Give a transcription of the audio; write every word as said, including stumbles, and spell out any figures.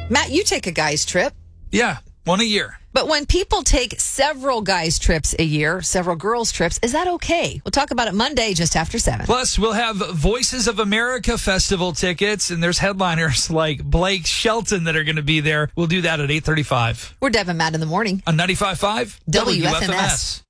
Matt, you take a guy's trip. Yeah, one a year. But when people take several guys' trips a year, several girls' trips, is that okay? We'll talk about it Monday just after seven. Plus, we'll have Voices of America Festival tickets, and there's headliners like Blake Shelton that are going to be there. We'll do that at eight thirty-five. We're Deb and Matt in the morning. On ninety-five point five W F M S.